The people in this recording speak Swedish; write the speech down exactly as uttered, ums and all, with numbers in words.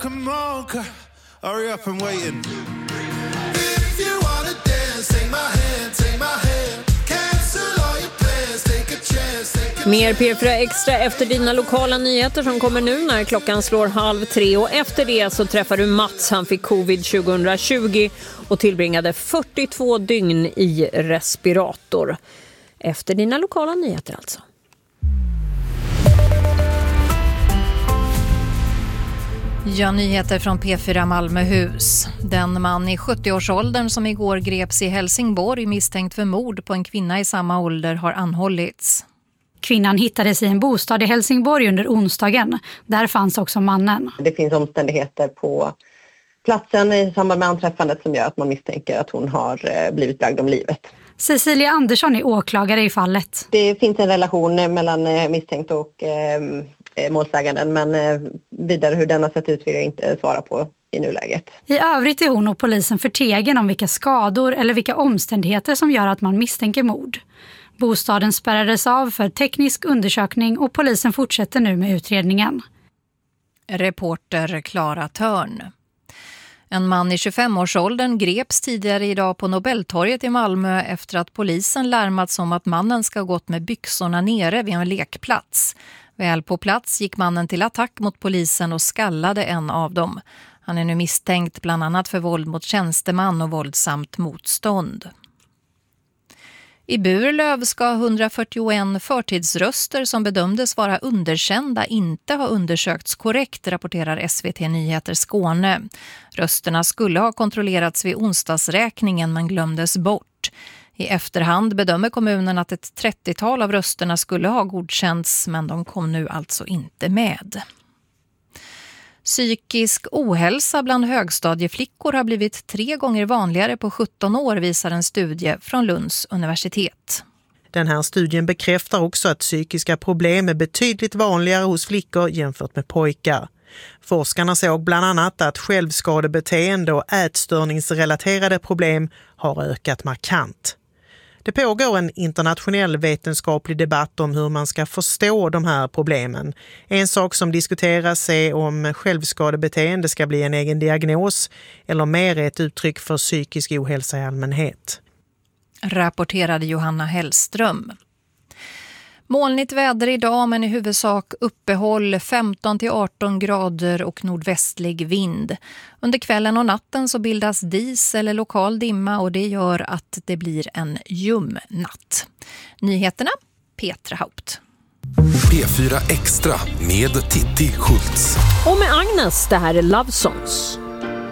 come on, girl. Hurry up and waiting. If you wanna dance, take my hand, take my hand. Cancel all your plans, take a chance, take a Mer P fyra Extra efter dina lokala nyheter som kommer nu när klockan slår halv tre. Och efter det så träffar du Mats. Han fick covid tjugohundratjugo och tillbringade fyrtiotvå dygn i respirator. Efter dina lokala nyheter alltså. Ja, nyheter från P fyra Malmöhus. Den man i sjuttioårsåldern som igår greps i Helsingborg misstänkt för mord på en kvinna i samma ålder har anhållits. Kvinnan hittades i en bostad i Helsingborg under onsdagen. Där fanns också mannen. Det finns omständigheter på platsen i samband med anträffandet som gör att man misstänker att hon har blivit bragd om livet. Cecilia Andersson är åklagare i fallet. Det finns en relation mellan misstänkt och eh, målsäganden, men eh, vidare hur den har sett ut vill jag inte svara på i nuläget. I övrigt är hon och polisen förtegen om vilka skador eller vilka omständigheter som gör att man misstänker mord. Bostaden spärrades av för teknisk undersökning och polisen fortsätter nu med utredningen. Reporter Klara Törn. En man i tjugofemårsåldern greps tidigare idag på Nobeltorget i Malmö efter att polisen larmats om att mannen ska ha gått med byxorna nere vid en lekplats. Väl på plats gick mannen till attack mot polisen och skallade en av dem. Han är nu misstänkt bland annat för våld mot tjänsteman och våldsamt motstånd. I Burlöv ska hundrafyrtioen förtidsröster som bedömdes vara underkända inte ha undersökts korrekt, rapporterar S V T Nyheter Skåne. Rösterna skulle ha kontrollerats vid onsdagsräkningen men glömdes bort. I efterhand bedömer kommunen att ett trettiotal av rösterna skulle ha godkänts, men de kom nu alltså inte med. Psykisk ohälsa bland högstadieflickor har blivit tre gånger vanligare på sjutton år, visar en studie från Lunds universitet. Den här studien bekräftar också att psykiska problem är betydligt vanligare hos flickor jämfört med pojkar. Forskarna såg bland annat att självskadebeteende och ätstörningsrelaterade problem har ökat markant. Det pågår en internationell vetenskaplig debatt om hur man ska förstå de här problemen. En sak som diskuteras är om självskadebeteende ska bli en egen diagnos eller mer ett uttryck för psykisk ohälsa i allmänhet. Rapporterade Johanna Hellström. Molnigt väder idag men i huvudsak uppehåll, femton till arton grader och nordvästlig vind. Under kvällen och natten så bildas dis eller lokal dimma och det gör att det blir en ljum natt. Nyheterna, Petra Haupt. P fyra Extra med Titti Schultz. Och med Agnes, det här är Love Songs.